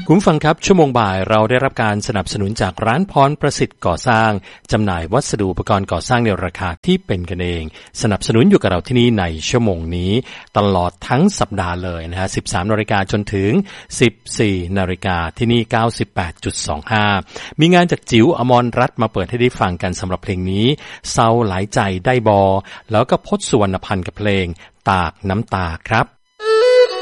คุณฟังครับชั่วโมงบ่ายเราได้รับการสนับสนุนจากร้านพรประสิทธิ์ก่อสร้างจำหน่ายวัสดุอุปกรณ์ก่อสร้างในราคาที่เป็นกันเองสนับสนุนอยู่กับเราที่นี่ในชั่วโมงนี้ตลอดทั้งสัปดาห์เลยนะฮะ 13 นาฬิกาจนถึง 14 นาฬิกาที่นี่ 98.25 มีงานจากจิ๋วอมรรัตน์มาเปิดให้ได้ฟังกันสำหรับเพลงนี้เศร้าหลายใจได้บอแล้วก็พจน์สุวรรณพันธ์กับเพลงตากน้ำตาครับ